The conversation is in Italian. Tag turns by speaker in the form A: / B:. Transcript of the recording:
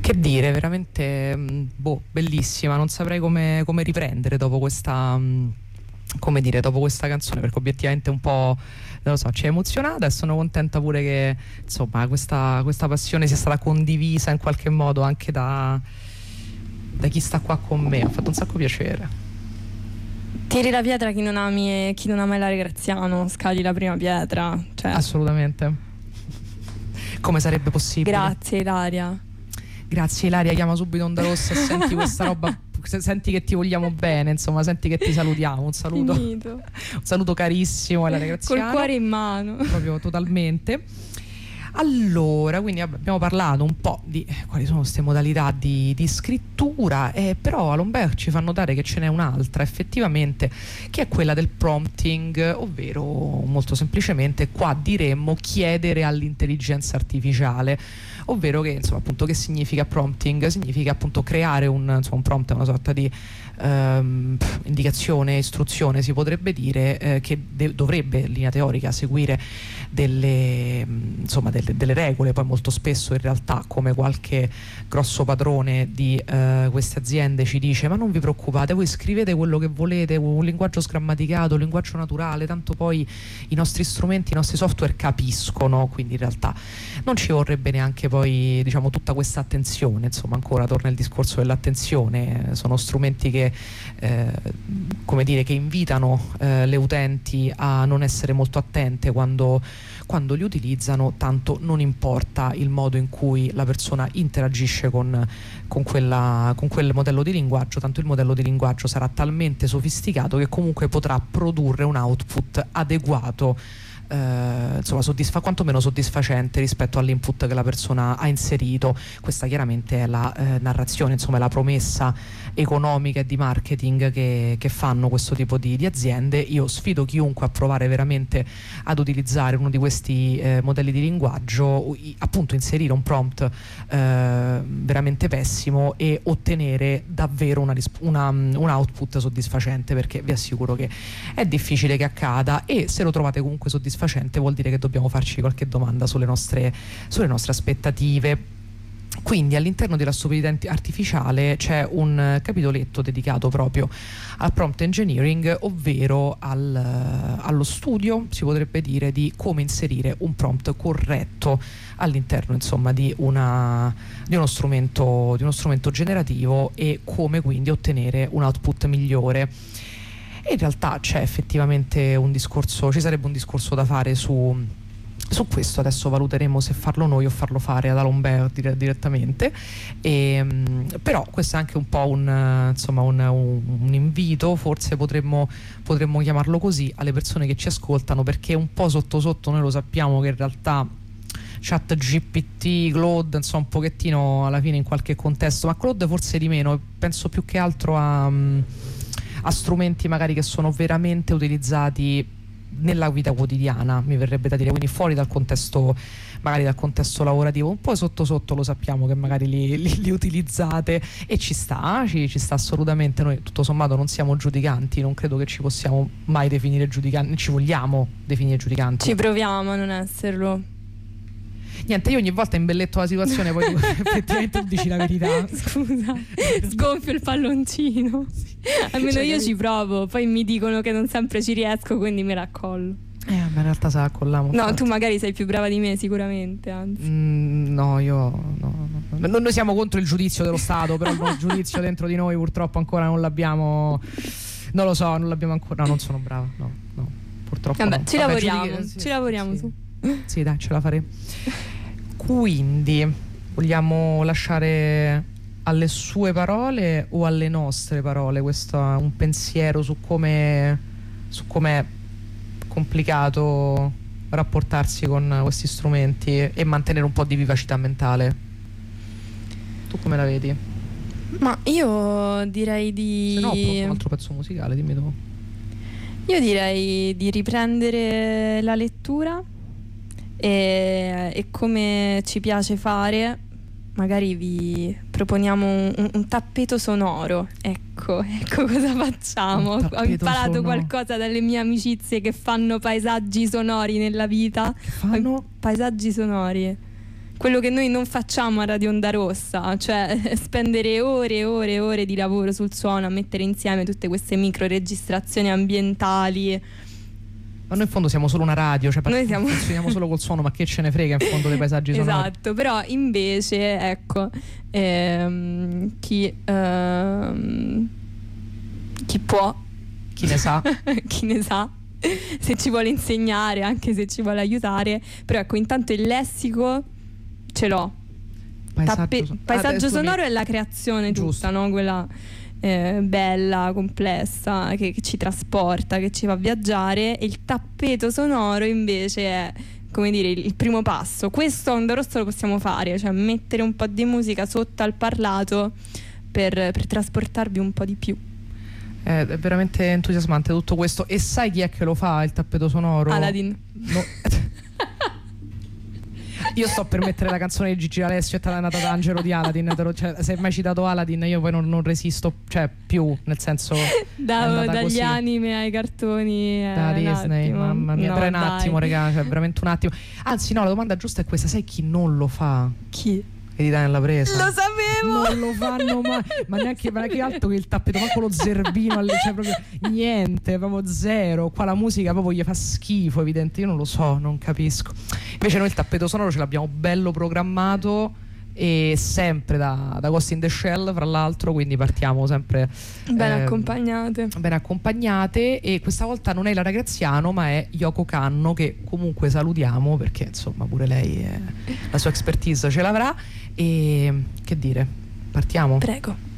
A: Che dire, veramente bellissima, non saprei come riprendere dopo questa come dire, dopo questa canzone, perché obiettivamente un po', non lo so, ci ha emozionata e sono contenta pure che insomma questa passione sia stata condivisa in qualche modo anche da chi sta qua con me. Ha fatto un sacco piacere.
B: Tiri la pietra chi non ami e chi non ama Ilaria Graziano, scagli la prima pietra, cioè.
A: Assolutamente. Come sarebbe possibile?
B: Grazie Ilaria.
A: Grazie Ilaria, chiama subito Onda Rossa e senti questa roba, senti che ti vogliamo bene, insomma, senti che ti salutiamo, un saluto carissimo Ilaria Graziano.
B: Col cuore in mano.
A: Proprio totalmente. Allora, quindi abbiamo parlato un po' di quali sono queste modalità di scrittura, però a Lombert ci fa notare che ce n'è un'altra effettivamente, che è quella del prompting, ovvero molto semplicemente qua diremmo chiedere all'intelligenza artificiale, ovvero che insomma appunto che significa prompting? Significa appunto creare un prompt, una sorta di indicazione, istruzione si potrebbe dire, che dovrebbe in linea teorica seguire delle regole. Poi molto spesso in realtà, come qualche grosso padrone di queste aziende ci dice, ma non vi preoccupate, voi scrivete quello che volete, un linguaggio sgrammaticato, un linguaggio naturale, tanto poi i nostri strumenti, i nostri software capiscono, quindi in realtà non ci vorrebbe neanche poi diciamo tutta questa attenzione. Insomma, ancora torna il discorso dell'attenzione, sono strumenti che come dire, che invitano le utenti a non essere molto attente quando li utilizzano, tanto non importa il modo in cui la persona interagisce con quel modello di linguaggio, tanto il modello di linguaggio sarà talmente sofisticato che comunque potrà produrre un output adeguato, insomma quantomeno soddisfacente rispetto all'input che la persona ha inserito. Questa chiaramente è la narrazione, insomma è la promessa economica e di marketing che fanno questo tipo di aziende. Io sfido chiunque a provare veramente ad utilizzare uno di questi modelli di linguaggio, appunto inserire un prompt veramente pessimo e ottenere davvero un output soddisfacente, perché vi assicuro che è difficile che accada, e se lo trovate comunque soddisfacente vuol dire che dobbiamo farci qualche domanda sulle nostre aspettative. Quindi all'interno della stupidità artificiale c'è un capitoletto dedicato proprio al prompt engineering, ovvero allo studio, si potrebbe dire, di come inserire un prompt corretto all'interno insomma di uno strumento generativo, e come quindi ottenere un output migliore. E in realtà c'è effettivamente ci sarebbe un discorso da fare su questo. Adesso valuteremo se farlo noi o farlo fare ad Lombert direttamente, però questo è anche un po' un invito, forse potremmo chiamarlo così, alle persone che ci ascoltano, perché un po' sotto sotto noi lo sappiamo che in realtà ChatGPT, Claude, insomma un pochettino alla fine in qualche contesto, ma Claude forse di meno, penso più che altro a strumenti magari che sono veramente utilizzati nella vita quotidiana, mi verrebbe da dire, quindi fuori dal contesto, magari dal contesto lavorativo. Un po' sotto sotto lo sappiamo che magari li utilizzate, e ci sta assolutamente. Noi tutto sommato non siamo giudicanti, non credo che ci possiamo mai definire giudicanti, ci vogliamo definire giudicanti,
B: ci proviamo a non esserlo.
A: Niente, io ogni volta imbelletto la situazione, poi effettivamente tu dici la verità.
B: Scusa, sgonfio il palloncino. Sì. Almeno io ci provo, poi mi dicono che non sempre ci riesco, quindi mi raccollo.
A: Ma in realtà se la accolliamo.
B: No, tu magari sei più brava di me sicuramente, anzi.
A: No, io no. Noi siamo contro il giudizio dello Stato, però il giudizio dentro di noi purtroppo ancora non l'abbiamo. Non lo so, non l'abbiamo ancora. No, non sono brava. No, purtroppo.
B: Vabbè,
A: no.
B: ci lavoriamo su.
A: Sì, dai, ce la faremo. Quindi vogliamo lasciare alle sue parole o alle nostre parole questo un pensiero su come è complicato rapportarsi con questi strumenti e mantenere un po' di vivacità mentale? Tu come la vedi?
B: Ma io direi di...
A: Se no, un altro pezzo musicale, dimmi tu.
B: Io direi di riprendere la lettura e come ci piace fare, magari vi proponiamo un tappeto sonoro. Ecco cosa facciamo. Ho imparato qualcosa dalle mie amicizie che fanno paesaggi sonori nella vita.
A: Che fanno?
B: Paesaggi sonori. quello che noi non facciamo a Radio Onda Rossa, cioè spendere ore e ore e ore di lavoro sul suono, a mettere insieme tutte queste micro registrazioni ambientali.
A: Ma noi in fondo siamo solo una radio, cioè funzioniamo solo col suono, ma che ce ne frega in fondo dei paesaggi sonori.
B: Esatto, però invece ecco, chi può,
A: chi ne sa
B: chi ne sa, se ci vuole insegnare, anche se ci vuole aiutare, però ecco, intanto il lessico ce l'ho. Paesaggio sonoro è la creazione tutta, no? Quella bella, complessa, che ci trasporta, che ci fa viaggiare, e il tappeto sonoro invece è, come dire, il primo passo. Questo a Onda Rossa lo possiamo fare, cioè mettere un po' di musica sotto al parlato per trasportarvi un po' di più.
A: È veramente entusiasmante tutto questo. E sai chi è che lo fa il tappeto sonoro?
B: Aladdin.
A: No. Io sto per mettere la canzone di Gigi D'Alessio e Tatiana D'Angelo di Aladdin, cioè, se hai mai citato Aladdin io poi non resisto, cioè più, nel senso
B: dagli
A: così.
B: Anime ai cartoni
A: da Disney,
B: attimo.
A: Mamma mia,
B: no,
A: però è un
B: dai.
A: attimo, raga, cioè veramente un attimo. Anzi no, la domanda giusta è questa: sai chi non lo fa?
B: Chi?
A: Eredità nella presa.
B: Lo sapevo!
A: Non lo fanno mai, ma neanche altro che il tappeto, manco lo zerbino, cioè proprio niente, proprio zero. Qua la musica proprio gli fa schifo, evidente. Io non lo so, non capisco. Invece noi il tappeto sonoro ce l'abbiamo bello programmato, e sempre da Ghost in the Shell, fra l'altro, quindi partiamo sempre
B: ben accompagnate. E questa volta non è Ilaria Graziano, ma è Yoko Kanno, che comunque salutiamo perché insomma pure lei la sua expertise ce l'avrà. E che dire, partiamo? Prego.